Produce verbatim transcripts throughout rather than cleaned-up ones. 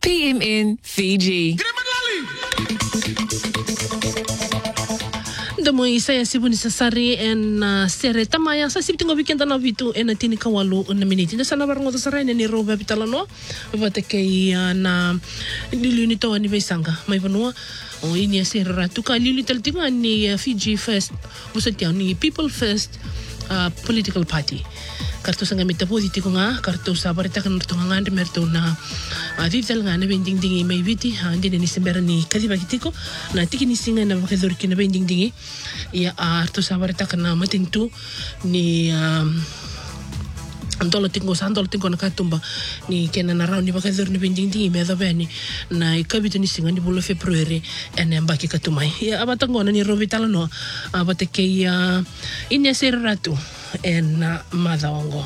P M N Fiji. Damo saya sibuni sasari en uh, sere tamaya sa sibti ngo weekend na vitu en tini kawalu na miniti na sana barango sarai ni roba bitalano bate kay uh, na liluni to ani besanga mai vanua o ini sere ratu ka lili taltinga ni uh, Fiji First busatia ni People First uh, political party kartu sanga mita politiko nga kartu sa barita kan to nga ngande merto na vital nga na bending dingi may viti andi ni sembera ni kadiba kitiko na tiki ni singa na bakador kina bending dingi ya arto sa barita kan na matintu ni andolo tingo sa andolo tingo na katumba ni kena na round ni bakador ni bending dingi me da beni na ikabito ni singa ni bulo February ene ambaki katumai ya abatango na ni rovital no abate ke ya inya serratu and uh, Madhaongo.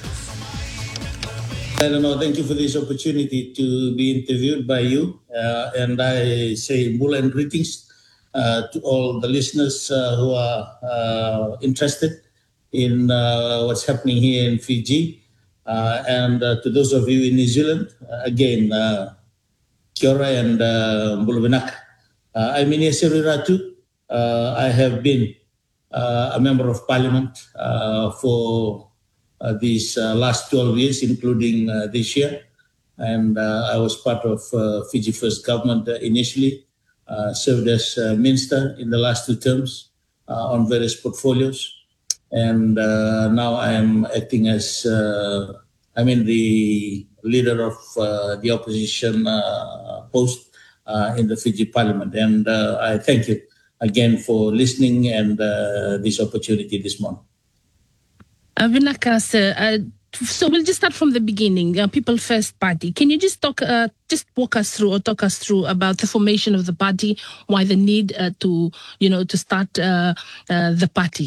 I don't know, thank you for this opportunity to be interviewed by you. Uh, and I say Mula and greetings uh, to all the listeners uh, who are uh, interested in uh, what's happening here in Fiji. Uh, and uh, to those of you in New Zealand, uh, again, uh, Kia ora and uh, Mbulubenak. Uh, I'm Inyasi Ratu. Uh, I have been Uh, a member of parliament uh, for uh, these uh, last twelve years, including uh, this year. And uh, I was part of uh, Fiji First government uh, initially, uh, served as uh, minister in the last two terms uh, on various portfolios. And uh, now I am acting as, uh, I'm in the leader of uh, the opposition uh, post uh, in the Fiji parliament. And uh, I thank you again for listening and uh, this opportunity this morning. Avinakas, uh, so we'll just start from the beginning. Uh, People First Party. Can you just talk, uh, just walk us through or talk us through about the formation of the party, why the need uh, to, you know, to start uh, uh, the party?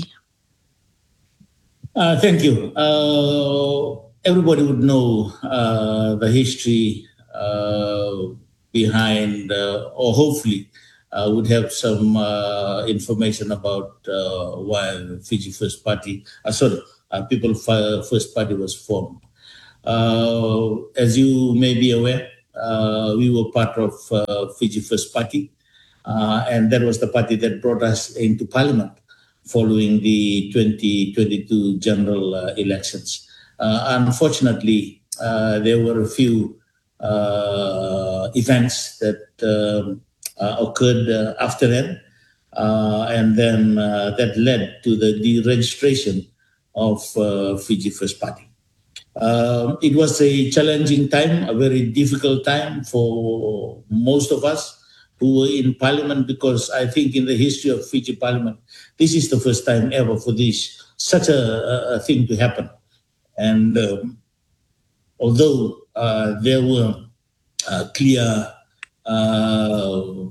Uh, thank you. Uh, everybody would know uh, the history uh, behind, uh, or hopefully, Uh, would have some uh, information about uh, why the Fiji First Party, uh, sorry, uh, People First Party was formed. Uh, as you may be aware, uh, we were part of uh, Fiji First Party, uh, and that was the party that brought us into Parliament following the twenty twenty-two general uh, elections. Uh, unfortunately, uh, there were a few uh, events that um, Uh, occurred uh, after that, uh, and then uh, that led to the deregistration of uh, Fiji First Party. Uh, it was a challenging time, a very difficult time for most of us who were in Parliament, because I think in the history of Fiji Parliament, this is the first time ever for this such a, a thing to happen. And um, although uh, there were uh, clear Uh,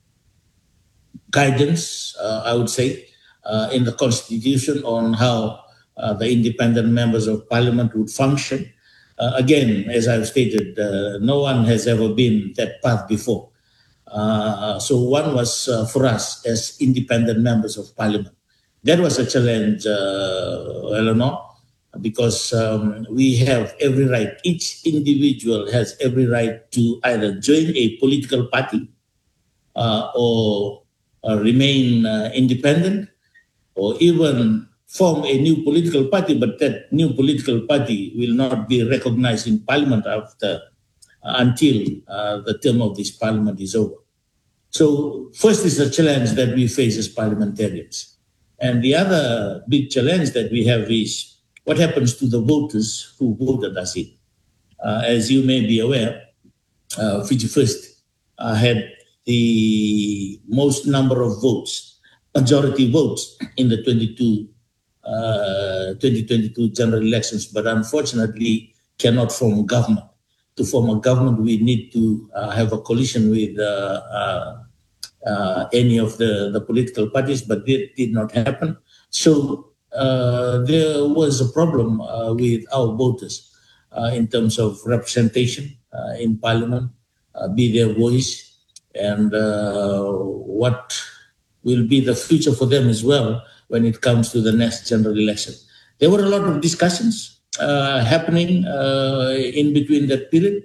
guidance, uh, I would say, uh, in the Constitution on how uh, the independent members of Parliament would function. Uh, again, as I've stated, uh, no one has ever been that path before. Uh, so one was uh, for us as independent members of Parliament. That was a challenge, uh, Eleanor, because um, we have every right, each individual has every right to either join a political party uh, or uh, remain uh, independent, or even form a new political party, but that new political party will not be recognized in Parliament after uh, until uh, the term of this Parliament is over. So first is the challenge that we face as parliamentarians. And the other big challenge that we have is what happens to the voters who voted us in? Uh, as you may be aware, uh, Fiji First uh, had the most number of votes, majority votes in the twenty-two, uh, twenty twenty-two general elections, but unfortunately cannot form government. To form a government, we need to uh, have a coalition with uh, uh, uh, any of the, the political parties, but that did not happen. So Uh, there was a problem uh, with our voters uh, in terms of representation uh, in Parliament, uh, be their voice, and uh, what will be the future for them as well when it comes to the next general election. There were a lot of discussions uh, happening uh, in between that period,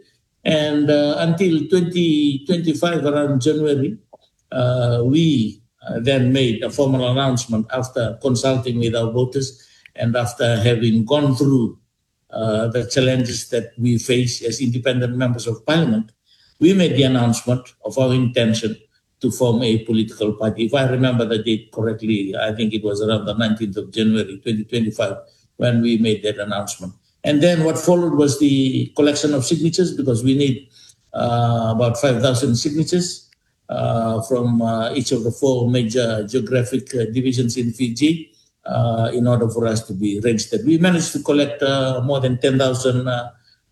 And uh, until twenty twenty-five, around January, uh, we uh, then made a formal announcement after consulting with our voters and after having gone through uh, the challenges that we face as independent members of parliament. We made the announcement of our intention to form a political party. If I remember the date correctly, I think it was around the nineteenth of January, twenty twenty-five, when we made that announcement. And then what followed was the collection of signatures, because we need uh, about five thousand signatures uh, from uh, each of the four major geographic uh, divisions in Fiji uh, in order for us to be registered. We managed to collect uh, more than ten thousand uh,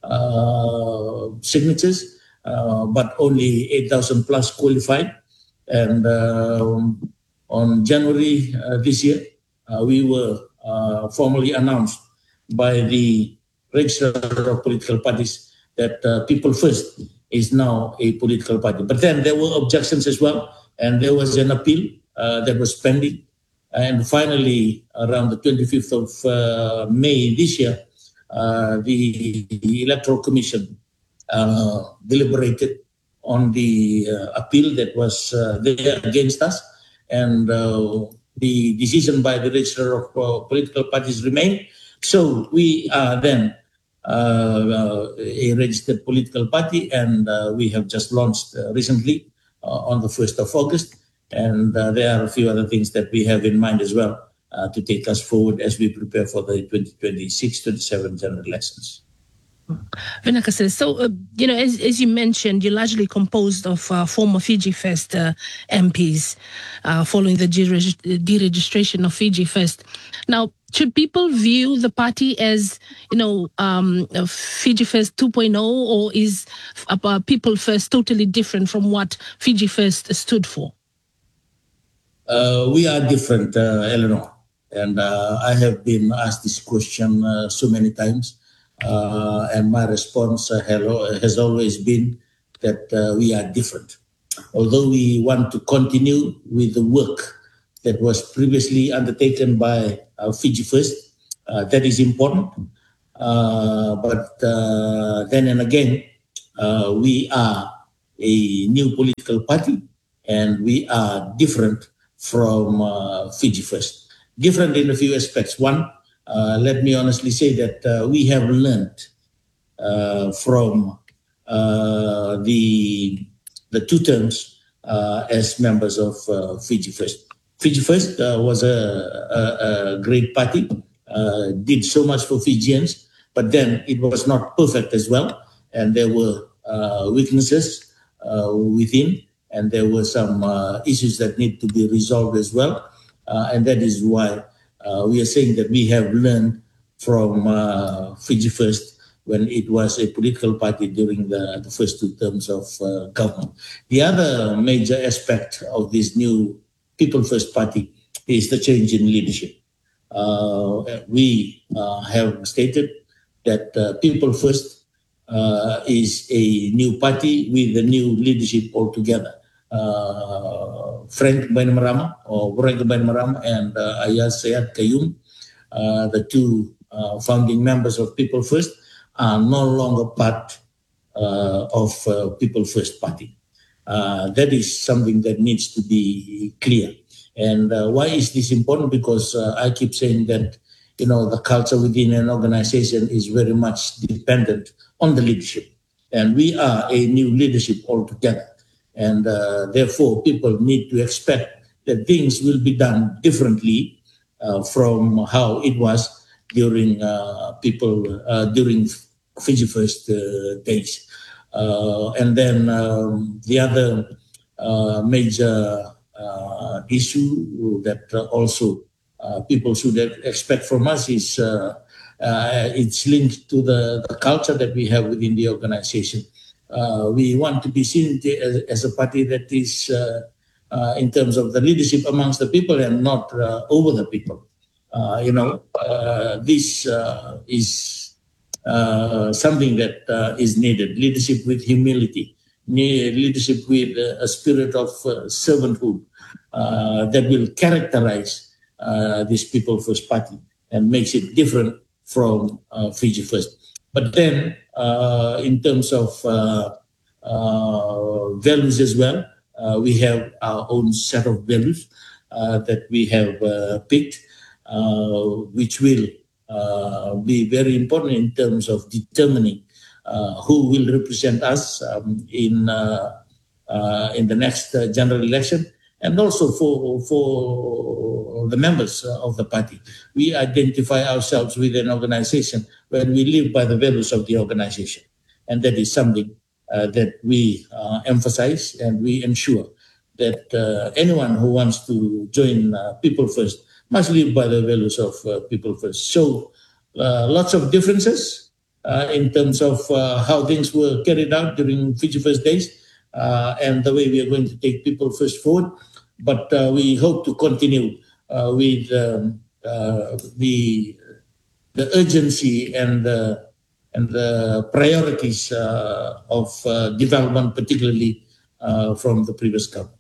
uh, signatures, uh, but only eight thousand plus qualified. And uh, on January uh, this year, uh, we were uh, formally announced by the Registrar of Political Parties that uh, People First is now a political party. But then there were objections as well, and there was an appeal uh, that was pending. And finally, around the twenty-fifth of uh, May this year, uh, the, the Electoral Commission uh, deliberated on the uh, appeal that was uh, there against us, and uh, the decision by the Registrar of uh, Political Parties remained. So we are then uh, uh, a registered political party, and uh, we have just launched uh, recently uh, on the first of August. And uh, there are a few other things that we have in mind as well uh, to take us forward as we prepare for the twenty twenty-six twenty-seven general elections. Vinaka says, so, uh, you know, as, as you mentioned, you're largely composed of uh, former Fiji First uh, M Ps uh, following the deregistration of Fiji First. Now, should people view the party as, you know, um, Fiji First two point oh, or is uh, People First totally different from what Fiji First stood for? Uh, we are different, uh, Eleanor. And uh, I have been asked this question uh, so many times. Uh, and my response uh, has always been that uh, we are different. Although we want to continue with the work that was previously undertaken by uh, Fiji First, uh, that is important. Uh, but uh, then and again, uh, we are a new political party, and we are different from uh, Fiji First. Different in a few aspects. One, Uh, let me honestly say that uh, we have learned uh, from uh, the the two terms uh, as members of uh, Fiji First. Fiji First uh, was a, a, a great party, uh, did so much for Fijians, but then it was not perfect as well, and there were uh, weaknesses uh, within, and there were some uh, issues that need to be resolved as well, uh, and that is why Uh, we are saying that we have learned from uh, Fiji First when it was a political party during the, the first two terms of uh, government. The other major aspect of this new People First party is the change in leadership. Uh, we uh, have stated that uh, People First uh, is a new party with a new leadership altogether. Uh, Frank Bainimarama or Frank Bainimarama and uh, Ayaz Sayed Kayum, uh, the two uh, founding members of People First, are no longer part uh, of uh, People First Party. Uh, that is something that needs to be clear. And uh, why is this important? Because uh, I keep saying that, you know, the culture within an organization is very much dependent on the leadership. And we are a new leadership altogether. And uh, therefore, people need to expect that things will be done differently uh, from how it was during uh, people uh, during Fiji First uh, days. Uh, and then um, the other uh, major uh, issue that uh, also uh, people should expect from us is uh, uh, it's linked to the, the culture that we have within the organization. Uh, we want to be seen as, as a party that is, uh, uh, in terms of the leadership amongst the people and not uh, over the people. Uh, you know, uh, this uh, is uh, something that uh, is needed. Leadership with humility, leadership with uh, a spirit of uh, servanthood uh, that will characterize uh, this People First Party and makes it different from uh, Fiji First. But then, uh, in terms of uh, uh, values as well, uh, we have our own set of values uh, that we have uh, picked, uh, which will uh, be very important in terms of determining uh, who will represent us um, in uh, uh, in the next uh, general election, and also for for the members of the party. We identify ourselves with an organization when we live by the values of the organization, and that is something uh, that we uh, emphasize, and we ensure that uh, anyone who wants to join uh, People First must live by the values of uh, People First. So uh, lots of differences uh, in terms of uh, how things were carried out during Fiji First days uh, and the way we are going to take People First forward. But uh, we hope to continue uh, with um, uh, the the urgency and the and the priorities uh, of uh, development, particularly uh, from the previous government.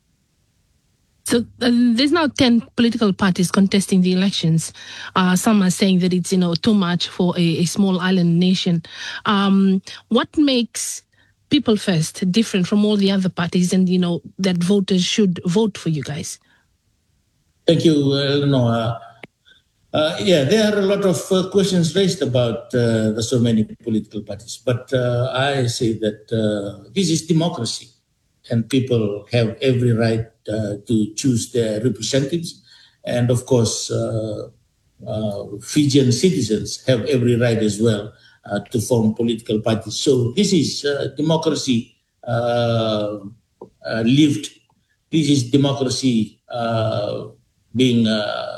So uh, there's now ten political parties contesting the elections. Uh, some are saying that it's, you know, too much for a, a small island nation. Um, what makes People First different from all the other parties, and, you know, that voters should vote for you guys? Thank you, Eleanor. Uh, yeah, there are a lot of uh, questions raised about uh, the so many political parties, but uh, I say that uh, this is democracy, and people have every right uh, to choose their representatives, and of course, uh, uh, Fijian citizens have every right as well uh, to form political parties. So this is uh, democracy uh, uh, lived. This is democracy uh, being uh,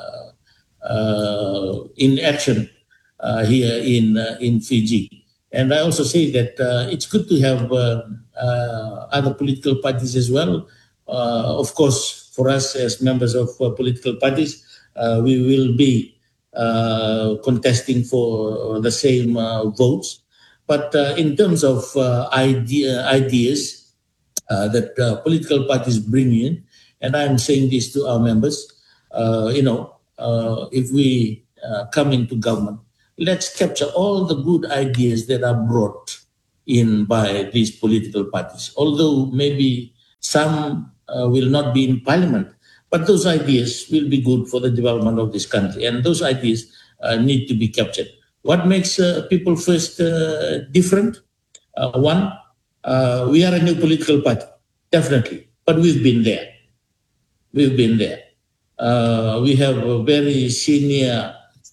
Uh, in action uh, here in uh, in Fiji. And I also say that uh, it's good to have uh, uh, other political parties as well. Uh, of course, for us as members of uh, political parties, uh, we will be uh, contesting for the same uh, votes. But uh, in terms of uh, idea, ideas uh, that uh, political parties bring in, and I'm saying this to our members, uh, you know, Uh, if we uh, come into government, let's capture all the good ideas that are brought in by these political parties. Although maybe some uh, will not be in parliament, but those ideas will be good for the development of this country, and those ideas uh, need to be captured. What makes uh, People First uh, different? Uh, one, uh, we are a new political party, definitely, but we've been there. We've been there. Uh, we have a very senior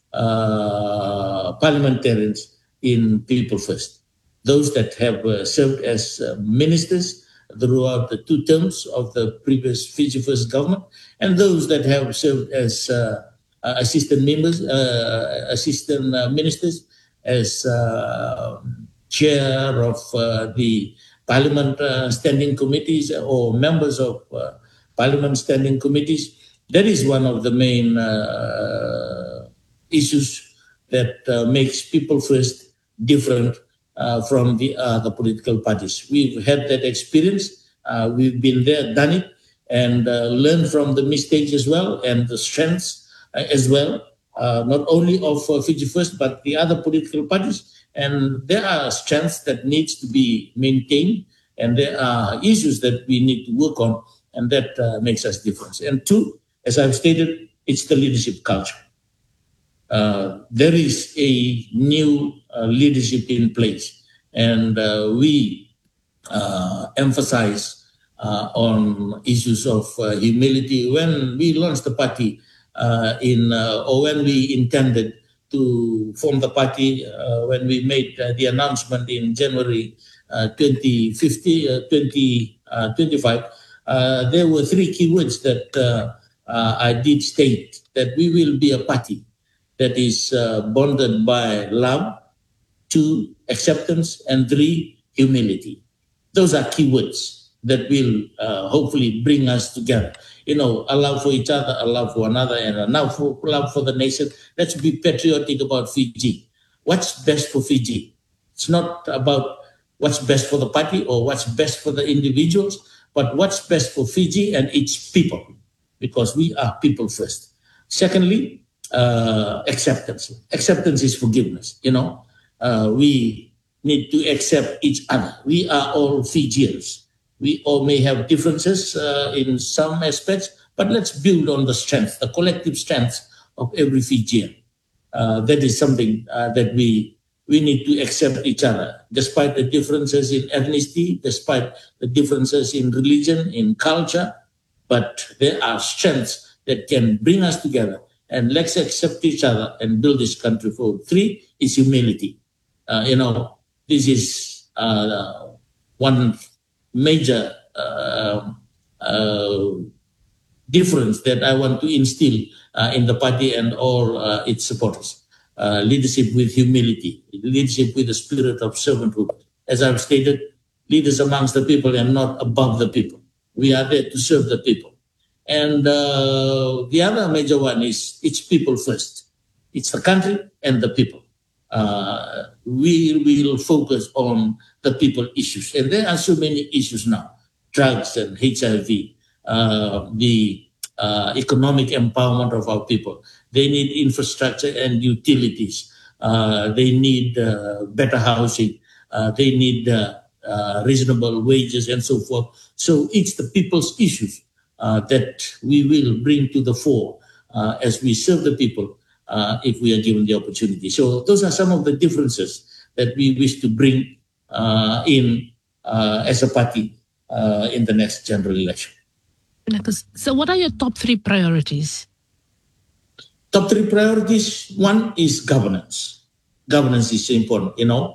uh, parliamentarians in People First. Those that have uh, served as uh, ministers throughout the two terms of the previous Fiji First government, and those that have served as uh, assistant members, uh, assistant uh, ministers, as uh, chair of uh, the parliament uh, standing committees or members of uh, parliament standing committees. That is one of the main uh, issues that uh, makes People First different uh, from the other political parties. We've had that experience. Uh, we've been there, done it, and uh, learned from the mistakes as well, and the strengths uh, as well, uh, not only of uh, Fiji First, but the other political parties. And there are strengths that needs to be maintained, and there are issues that we need to work on, and that uh, makes us different. And two, as I've stated, it's the leadership culture. Uh, there is a new uh, leadership in place, and uh, we uh, emphasize uh, on issues of uh, humility. When we launched the party uh, in, uh, or when we intended to form the party, uh, when we made uh, the announcement in January uh, twenty fifty, uh, twenty twenty-five, uh, there were three keywords that uh, Uh, I did state that we will be a party that is uh, bonded by love, two, acceptance, and three, humility. Those are keywords that will uh, hopefully bring us together. You know, a love for each other, a love for another, and a love for, love for the nation. Let's be patriotic about Fiji. What's best for Fiji? It's not about what's best for the party or what's best for the individuals, but what's best for Fiji and its people, because we are People First. Secondly, uh, acceptance. Acceptance is forgiveness, you know. uh, we need to accept each other. We are all Fijians. We all may have differences uh, in some aspects, but let's build on the strength, the collective strength of every Fijian. Uh, that is something uh, that we we need to accept each other, despite the differences in ethnicity, despite the differences in religion, in culture. But there are strengths that can bring us together, and let's accept each other and build this country forward. Three is humility. Uh, you know, this is uh, one major uh, uh, difference that I want to instill uh, in the party and all uh, its supporters. Uh, leadership with humility, leadership with the spirit of servanthood. As I've stated, leaders amongst the people and not above the people. We are there to serve the people. And uh, the other major one is it's people first. It's the country and the people. Uh, we will focus on the people issues. And there are so many issues now. Drugs and H I V, uh, the uh, economic empowerment of our people. They need infrastructure and utilities. Uh, they need uh, better housing. Uh, they need uh, uh, reasonable wages and so forth. So it's the people's issues uh, that we will bring to the fore uh, as we serve the people uh, if we are given the opportunity. So those are some of the differences that we wish to bring uh, in uh, as a party uh, in the next general election. So what are your top three priorities? Top three priorities, one is governance. Governance is important, you know.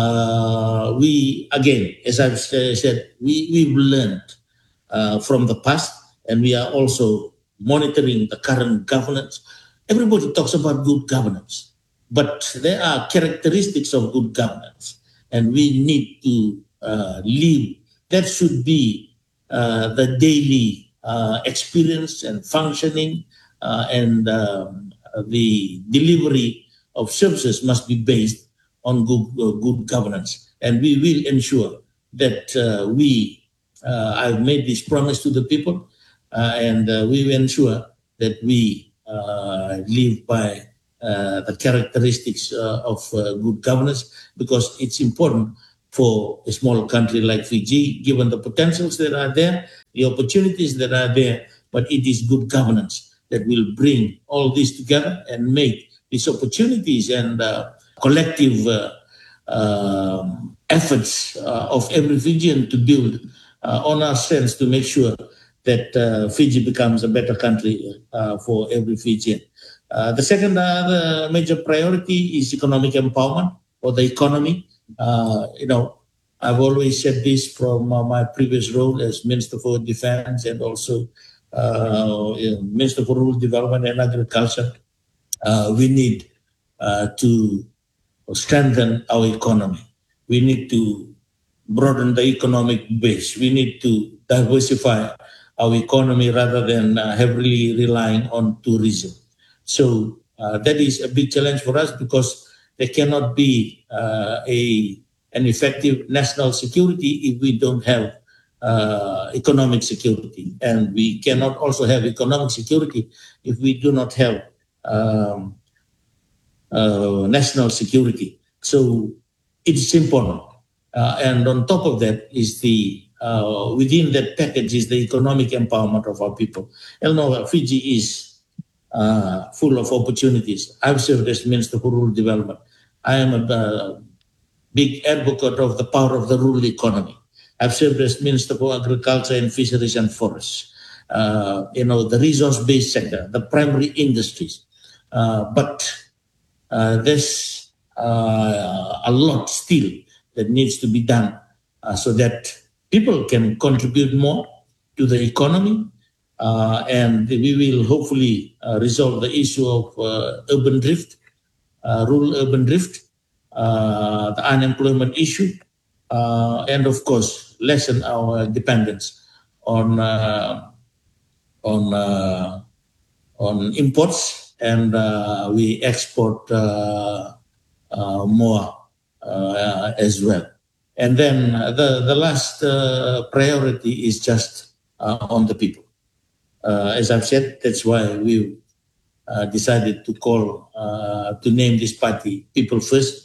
Uh, we, again, as I've said, we, we've learned uh, from the past, and we are also monitoring the current governance. Everybody talks about good governance, but there are characteristics of good governance, and we need to uh, live. That should be uh, the daily uh, experience and functioning Uh, and um, the delivery of services must be based on good, uh, good governance. And we will ensure that uh, we, uh, I've made this promise to the people, uh, and uh, we will ensure that we uh, live by uh, the characteristics uh, of uh, good governance, because it's important for a small country like Fiji, given the potentials that are there, the opportunities that are there, but it is good governance that will bring all this together and make these opportunities and uh, collective uh, uh, efforts uh, of every Fijian to build uh, on our strengths to make sure that uh, Fiji becomes a better country uh, for every Fijian. Uh, the second uh, the major priority is economic empowerment, or the economy. Uh, you know, I've always said this from uh, my previous role as Minister for Defense and also Uh, Minister for Rural Development and Agriculture. Uh, we need uh, to strengthen our economy. We need to broaden the economic base. We need to diversify our economy rather than uh, heavily relying on tourism. So uh, that is a big challenge for us, because there cannot be uh, a an effective national security if we don't have Uh, economic security, and we cannot also have economic security if we do not have um, uh, national security. So it's important, uh, and on top of that is the uh, within that package is the economic empowerment of our people. You know, Fiji is uh, full of opportunities. I've served as Minister for Rural Development. I am a uh, big advocate of the power of the rural economy. I've served as Minister for Agriculture and Fisheries and Forests, uh, you know, the resource-based sector, the primary industries. Uh, but uh, there's uh, a lot still that needs to be done uh, so that people can contribute more to the economy, uh, and we will hopefully uh, resolve the issue of uh, urban drift, uh, rural urban drift, uh, the unemployment issue, Uh, and of course, lessen our dependence on uh, on uh, on imports, and uh, we export uh, uh, more uh, as well. And then the the last uh, priority is just uh, on the people. Uh, as I've said, that's why we uh, decided to call uh, to name this party People First.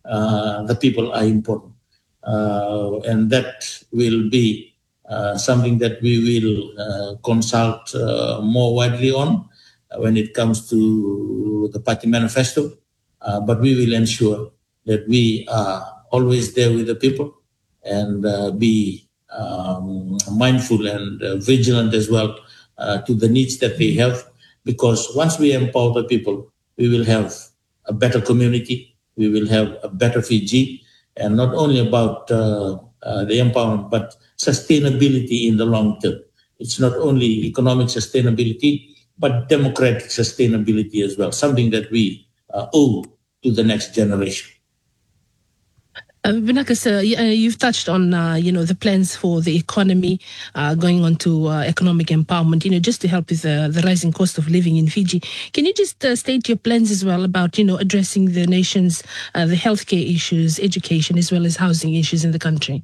uh, the people are important. Uh, and that will be uh, something that we will uh, consult uh, more widely on when it comes to the party manifesto. Uh, but we will ensure that we are always there with the people and uh, be um, mindful and uh, vigilant as well uh, to the needs that they have. Because once we empower the people, we will have a better community, we will have a better Fiji, and not only about uh, uh, the empowerment, but sustainability in the long term. It's not only economic sustainability, but democratic sustainability as well, something that we uh, owe to the next generation. Uh, Vinaka, sir, y- uh, you've touched on, uh, you know, the plans for the economy, uh, going on to uh, economic empowerment, you know, just to help with uh, the rising cost of living in Fiji. Can you just uh, state your plans as well about, you know, addressing the nation's, uh, the healthcare issues, education, as well as housing issues in the country?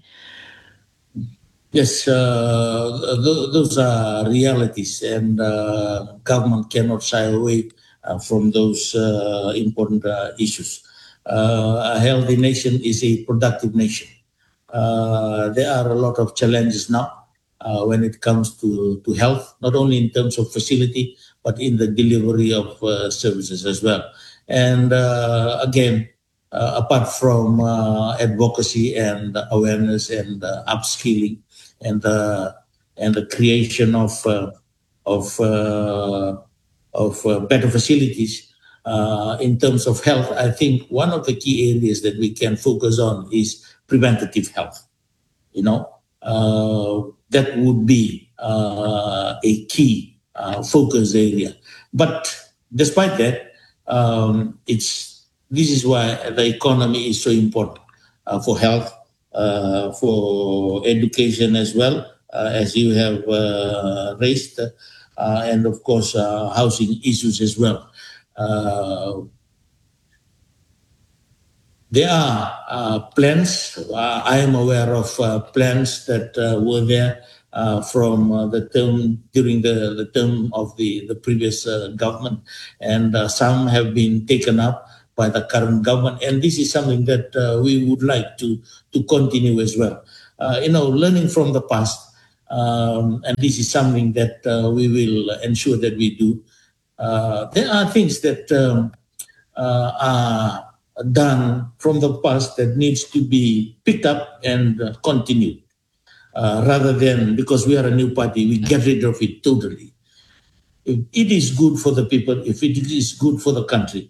Yes, uh, th- those are realities, and uh, government cannot shy away uh, from those uh, important uh, issues. Uh, a healthy nation is a productive nation. Uh, there are a lot of challenges now uh, when it comes to, to health, not only in terms of facility, but in the delivery of uh, services as well. And uh, again, uh, apart from uh, advocacy and awareness and uh, upskilling and the and the creation of uh, of uh, of uh, better facilities uh, in terms of health, I think one of the key areas that we can focus on is preventative health. You know, uh, that would be uh, a key uh, focus area. But despite that, um, it's this is why the economy is so important uh, for health, uh, for education as well, uh, as you have uh, raised, uh, and of course uh, housing issues as well. Uh, There are uh, plans. Uh, I am aware of uh, plans that uh, were there uh, from uh, the term during the, the term of the the previous uh, government, and uh, some have been taken up by the current government. And this is something that uh, we would like to to continue as well. Uh, you know, learning from the past, um, and this is something that uh, we will ensure that we do. Uh, there are things that um, uh, are done from the past that needs to be picked up and uh, continued, uh, rather than because we are a new party, we get rid of it totally. If it is good for the people, if it is good for the country,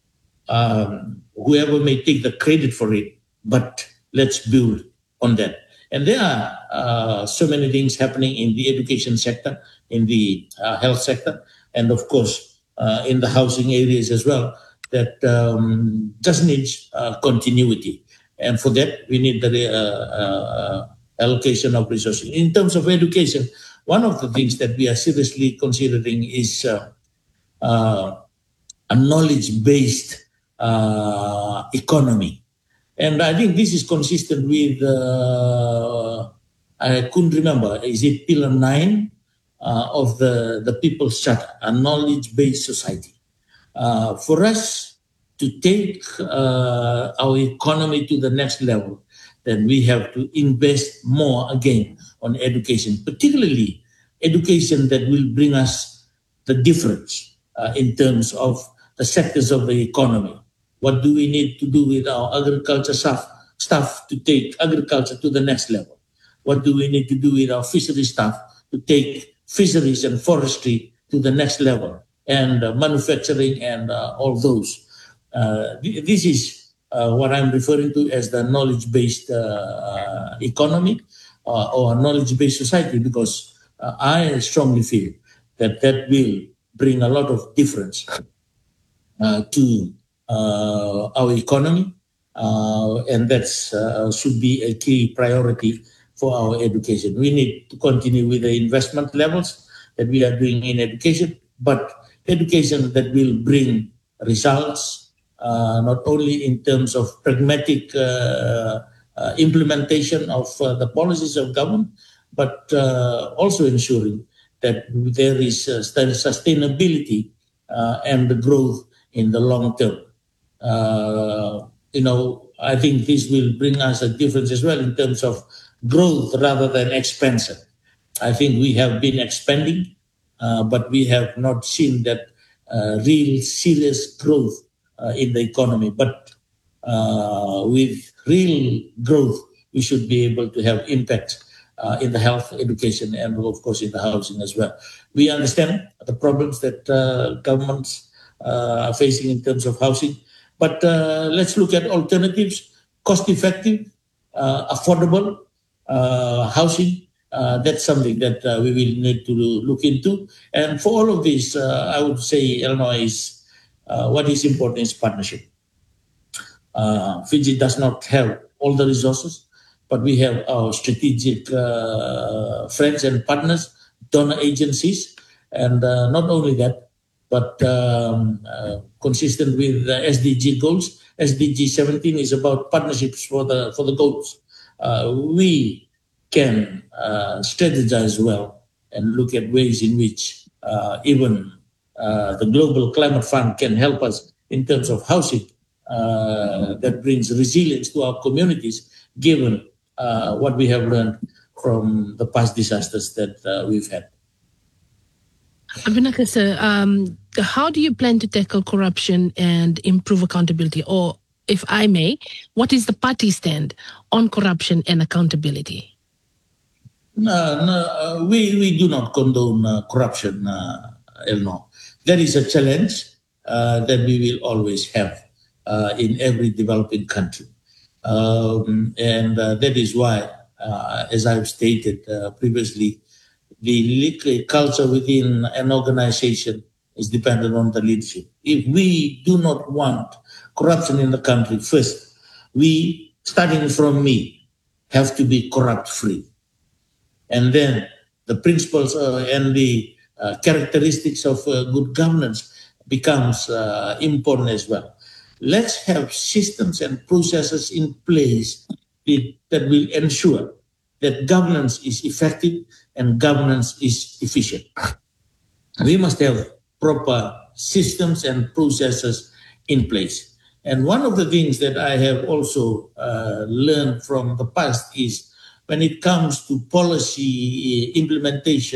um, whoever may take the credit for it, but let's build on that. And there are uh, so many things happening in the education sector, in the uh, health sector, and of course uh, in the housing areas as well, that um, just needs uh, continuity. And for that, we need the uh, uh, allocation of resources. In terms of education, one of the things that we are seriously considering is uh, uh, a knowledge-based uh, economy. And I think this is consistent with, uh, I couldn't remember, is it Pillar nine uh, of the, the People's Charter, a knowledge-based society. Uh, for us to take uh, our economy to the next level, then we have to invest more again on education, particularly education that will bring us the difference uh, in terms of the sectors of the economy. What do we need to do with our agriculture staff, staff to take agriculture to the next level? What do we need to do with our fishery staff to take fisheries and forestry to the next level? And uh, manufacturing and uh, all those. Uh, th- this is uh, what I'm referring to as the knowledge-based uh, economy uh, or knowledge-based society, because uh, I strongly feel that that will bring a lot of difference uh, to uh, our economy, uh, and that uh, should be a key priority for our education. We need to continue with the investment levels that we are doing in education, but education that will bring results, uh, not only in terms of pragmatic uh, uh, implementation of uh, the policies of government, but uh, also ensuring that there is uh, sustainability uh, and the growth in the long term. Uh, you know, I think this will bring us a difference as well in terms of growth rather than expansion. I think we have been expanding, uh, but we have not seen that uh, real serious growth uh, in the economy. But uh, with real growth, we should be able to have impact uh, in the health, education, and of course in the housing as well. We understand the problems that uh, governments uh, are facing in terms of housing, but uh, let's look at alternatives, cost-effective, uh, affordable uh, housing. Uh, that's something that uh, we will need to look into. And for all of this, uh, I would say, Illinois, is, uh, what is important is partnership. Uh, Fiji does not have all the resources, but we have our strategic uh, friends and partners, donor agencies, and uh, not only that, but um, uh, consistent with the S D G goals. S D G seventeen is about partnerships for the for the goals. Uh, we can uh, strategize well and look at ways in which uh, even uh, the Global Climate Fund can help us in terms of housing uh, that brings resilience to our communities, given uh, what we have learned from the past disasters that uh, we've had. Abhinaka, sir, um, how do you plan to tackle corruption and improve accountability? Or, if I may, what is the party stand on corruption and accountability? No, no, uh, we, we do not condone uh, corruption, uh, Elno. That is a challenge uh, that we will always have uh, in every developing country. Um, and uh, that is why, uh, as I've stated uh, previously, the culture within an organization is dependent on the leadership. If we do not want corruption in the country, first, we, starting from me, have to be corrupt-free. And then the principles uh, and the uh, characteristics of uh, good governance becomes uh, important as well. Let's have systems and processes in place that will ensure that governance is effective and governance is efficient. We must have proper systems and processes in place. And one of the things that I have also uh, learned from the past is when it comes to policy implementation,